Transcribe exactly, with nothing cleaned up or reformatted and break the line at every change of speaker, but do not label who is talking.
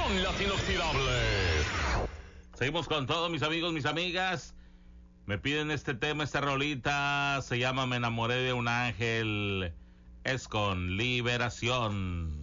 son las inoxidables.
Seguimos con todo, mis amigos, mis amigas. Me piden este tema, esta rolita. Se llama Me enamoré de un ángel. Es con Liberación.